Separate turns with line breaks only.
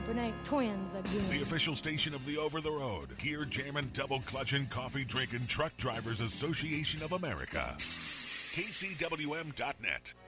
hoping ain't twins again.
The official station of the over-the-road, gear jamming, double clutching, coffee drinking Truck Drivers Association of America. KCWM.net.